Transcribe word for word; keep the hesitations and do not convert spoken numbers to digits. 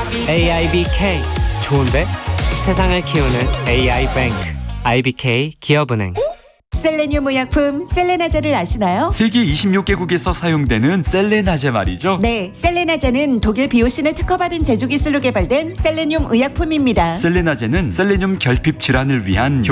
에이아이비케이 좋은데? 세상을 키우는 에이아이뱅크 아이비케이 기업은행. 셀레늄 의약품 셀레나제를 아시나요? 세계 이십육 개국에서 사용되는 셀레나제 말이죠. 네, 셀레나제는 독일 비오신을 특허받은 제조 기술로 개발된 셀레늄 의약품입니다. 셀레나제는 셀레늄 결핍 질환을 위한